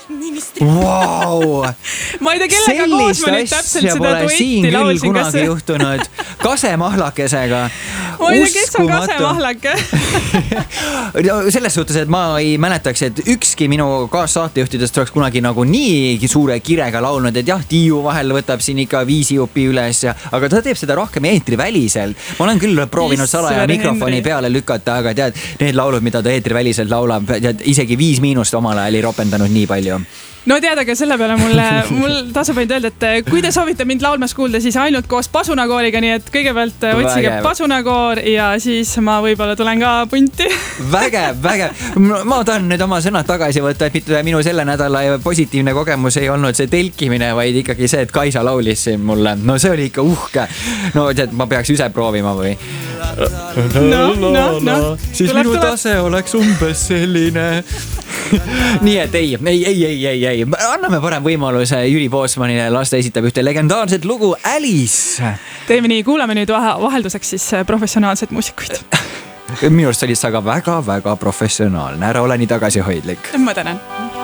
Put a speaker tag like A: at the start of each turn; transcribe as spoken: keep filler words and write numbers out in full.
A: Wow.
B: Ma ei tea, kellega koos ma nüüd täpselt seda duetti laulsin.
A: Kunagi kas... juhtunud Kasemahlakesega.
B: Ma ei tea, kes on Kasemahlake.
A: Selles suhtes, et ma ei mäletaks, et ükski minu kaassaatejuhtidest oleks kunagi nagu nii suure kirega laulnud, et jah, Tiiu vahel võtab siin ikka viisi jupi üles, ja, aga ta teeb seda rohkem eetrivälisel. Ma olen küll proovinud salaja mikrofoni Henry. Peale lükata, aga tead, need laulud, mida ta eetriväliselt laulab, tead, isegi viis miinust omal ajal ei ropendanud nii palju.
B: No tead, aga selle peale mulle, mul tasub ainult öelda, et kui te soovite mind laulmas kuulda, siis ainult koos Pasunakooriga, nii et kõigepealt otsige vägev. Pasunakoor ja siis ma võib-olla tulen ka punti. Vägev,
A: vägev. Ma tahan nüüd oma sõnad tagasi võtta, et mitte minu selle nädala positiivne kogemus ei olnud see telkimine, vaid ikkagi see, et Kaisa laulis siin mulle. No see oli ikka uhke. No tead, ma peaks ise proovima või?
B: No, no, no.
A: Siis tuleb, minu tase tuleb. Oleks umbes selline. Nii et ei, ei, ei, ei, ei, ei. Anname parem võimaluse Jüri Pootsmanile, lasta esitab ühte legendaarset lugu Alice.
B: Teeme nii, kuulame nüüd vahelduseks siis professionaalsed muusikuid.
A: Minu arust olid sa ka väga, väga professionaalne. Ära ole nii tagasihoidlik.
B: Ma tänan.